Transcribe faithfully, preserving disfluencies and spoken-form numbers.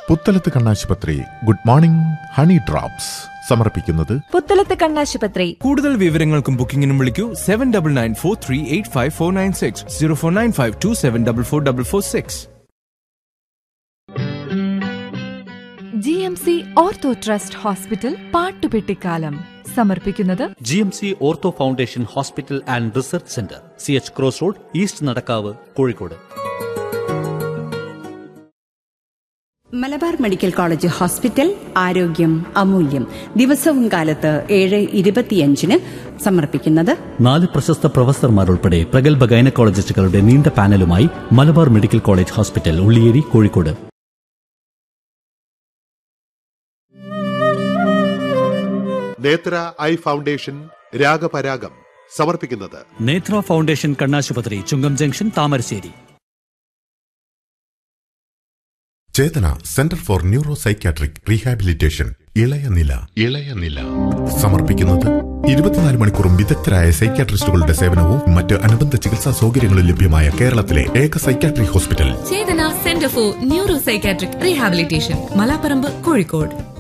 പുത്തലത്ത് കണ്ണാശുപത്രി good morning honey drops സമർപ്പിക്കുന്നത് പുത്തലത്ത് കണ്ണാശുപത്രി. കൂടുതൽ വിവരങ്ങൾക്കും ബുക്കിംഗിനും വിളിക്കൂ seven double nine four three eight five four nine six zero four nine five to seven double four double four six. G M C ortho trust hospital പാട്ടുപെട്ടിക്കാലം സമർപ്പിക്കുന്നത് G M C ortho foundation hospital and research centre, C H cross road, east Nadakkavu, Kozhikode. Malabar medical college hospital ആരോഗ്യം അമൂല്യം. ദിവസവും കാലത്ത് ഏഴ് ഇരുപത്തിയഞ്ചിന് സമർപ്പിക്കുന്നത് നാല് പ്രശസ്ത പ്രൊഫസർമാരുൾപ്പെടെ പ്രഗത്ഭ ഗൈനക്കോളജിസ്റ്റുകളുടെ നീണ്ട പാനലുമായി Malabar medical college hospital, Ulliyeri, Kozhikode. നേത്ര ഐ ഫൗണ്ടേഷൻ രാഗപരാഗം സമർപ്പിക്കുന്നത് നേത്ര ഫൗണ്ടേഷൻ കണ്ണാശുപത്രി, ചുങ്കം junction, Thamarassery. Chetana centre for neuro psychiatric rehabilitation ഇളയനില ഇളയനില സമർപ്പിക്കുന്നത് ഇരുപത്തിനാല് മണിക്കൂറും വിദഗ്ധരായ സൈക്യാട്രിസ്റ്റുകളുടെ സേവനവും മറ്റ് അനുബന്ധ ചികിത്സാ സൗകര്യങ്ങളും ലഭ്യമായ കേരളത്തിലെ ഏക psychiatric hospital. Chetana centre for neuro psychiatric rehabilitation, Malaparamba, Kozhikode.